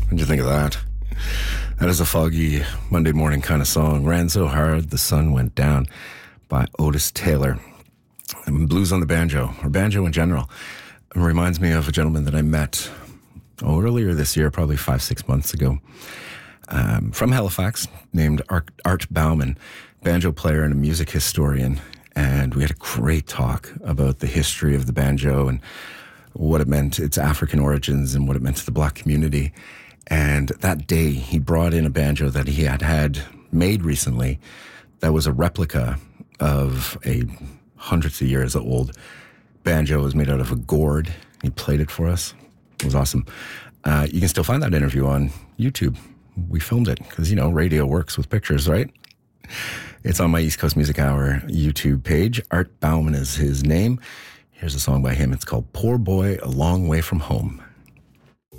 What'd you think of that? That is a foggy Monday morning kind of song. Ran so hard the sun went down by Otis Taylor. And blues on the banjo, or banjo in general. It reminds me of a gentleman that I met earlier this year, probably 5-6 months ago, from Halifax, named Art Bauman, banjo player and a music historian. And we had a great talk about the history of the banjo and what it meant, its African origins, and what it meant to the black community. And that day, he brought in a banjo that he had made recently that was a replica of a hundreds of years old banjo. It was made out of a gourd. He played it for us. It was awesome. You can still find that interview on YouTube. We filmed it because, radio works with pictures, right? It's on my East Coast Music Hour YouTube page. Art Bauman is his name. Here's a song by him. It's called Poor Boy, A Long Way From Home.